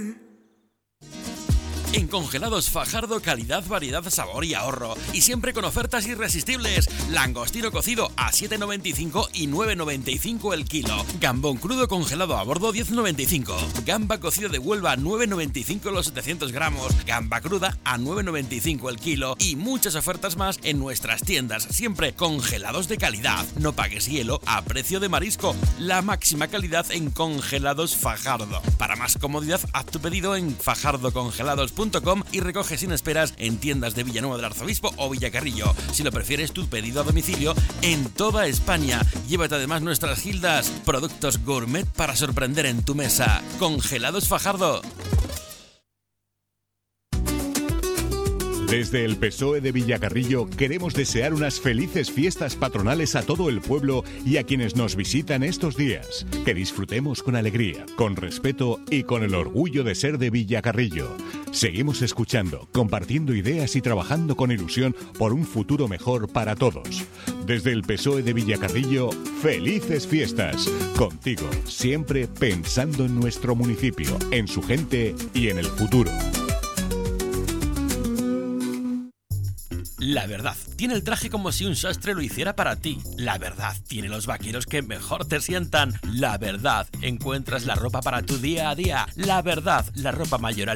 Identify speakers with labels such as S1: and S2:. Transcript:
S1: En Congelados Fajardo, calidad, variedad, sabor y ahorro. Y siempre con ofertas irresistibles. Langostino cocido a 7,95 y 9,95 el kilo. Gambón crudo congelado a bordo 10,95. Gamba cocido de Huelva 9,95 los 700 gramos. Gamba cruda a 9,95 el kilo. Y muchas ofertas más en nuestras tiendas. Siempre congelados de calidad. No pagues hielo a precio de marisco. La máxima calidad en Congelados Fajardo. Para más comodidad, haz tu pedido en fajardocongelados.com y recoge sin esperas en tiendas de Villanueva del Arzobispo o Villacarrillo. Si lo prefieres, tu pedido a domicilio en toda España. Llévate además nuestras gildas, productos gourmet para sorprender en tu mesa. Congelados Fajardo.
S2: Desde el PSOE de Villacarrillo queremos desear unas felices fiestas patronales a todo el pueblo y a quienes nos visitan estos días. Que disfrutemos con alegría, con respeto y con el orgullo de ser de Villacarrillo. Seguimos escuchando, compartiendo ideas y trabajando con ilusión por un futuro mejor para todos. Desde el PSOE de Villacarrillo, felices fiestas. Contigo, siempre pensando en nuestro municipio, en su gente y en el futuro.
S1: La Verdad tiene el traje como si un sastre lo hiciera para ti. La Verdad tiene los vaqueros que mejor te sientan. La Verdad encuentras la ropa para tu día a día. La Verdad, la ropa mayoral